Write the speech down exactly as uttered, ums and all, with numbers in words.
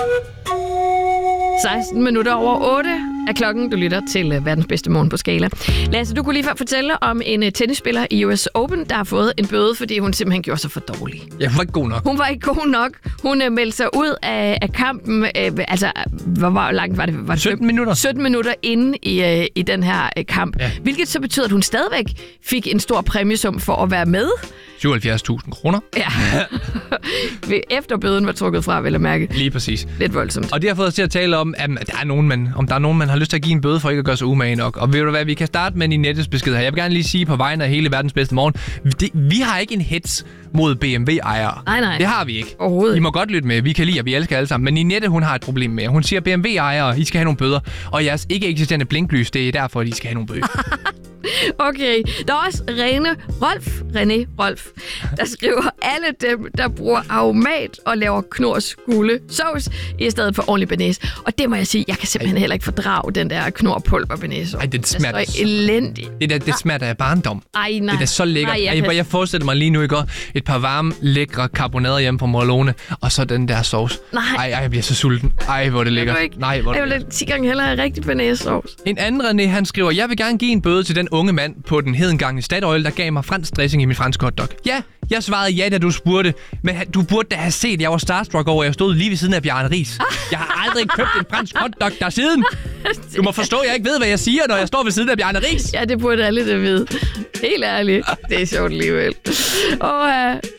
seksten minutter over otte er klokken. Du lytter til verdens bedste morgen på Skala. Lasse, du kunne lige før fortælle om en tennisspiller i U S Open, der har fået en bøde, fordi hun simpelthen gjorde sig for dårlig. Ja, hun var ikke god nok. Hun var ikke god nok. Hun uh, meldte sig ud af, af kampen. Uh, altså, hvor, hvor langt var det? Var det sytten minutter. sytten minutter inde i, uh, i den her uh, kamp. Ja. Hvilket så betyder, at hun stadigvæk fik en stor præmiesum for at være med. syvoghalvfjerds tusind kroner. Ja. Efter bøden var trukket fra, vil jeg mærke. Lige præcis. Lidt voldsomt. Og det har fået os til at tale om, at der er nogen, man, om der er nogen, man har lyst til at give en bøde for ikke at gøre sig umage nok. Og ved du hvad, vi kan starte med en nettes besked her. Jeg vil gerne lige sige på vegne af hele verdens bedste morgen, det, vi har ikke en hets mod B M W-ejere. Nej, nej. Det har vi ikke. Overhovedet. I må godt lytte med. Vi kan lide, og vi elsker alle sammen. Men Ninette, hun har et problem med. Hun siger, B M W-ejere, I skal have nogle bøder. Og jeres ikke eksisterende blinklys, det er derfor, at I skal have nogle bøder. Okay, der er også Rene Rolf, René Rolf, der skriver, alle dem, der bruger aromat og laver knors gule sovs i stedet for ordentlig bearnaise. Og det må jeg sige, jeg kan simpelthen heller ikke fordrage den der knorpulver bearnaise. Ej, det smager det er så elendigt. Det, der, det smager af barndom. Ej, nej. Det er så lækkert. Nej, jeg, Ej, kan... jeg forestiller mig lige nu, ikke? Et par varme, lækre karbonader hjemme fra Morlone, og så den der sovs. Nej. Ej, ej, jeg bliver så sulten. Ej, hvor er det lækkert. Nej, hvor er det jeg vil ti gange hellere have rigtig bearnaisesauce. En anden René, han skriver, jeg vil gerne give en bøde til den unge mand på den hedengangne Statoil, der gav mig fransk dressing i min fransk hotdog. Ja, jeg svarede ja, da du spurgte, men du burde da have set, jeg var starstruck over, jeg stod lige ved siden af Bjarne Riis. Jeg har aldrig købt en fransk hotdog der siden. Du må forstå, at jeg ikke ved, hvad jeg siger, når jeg står ved siden af Bjarne Riis. Ja, det burde alle det vide. Helt ærligt. Det er sjovt alligevel. Og uh...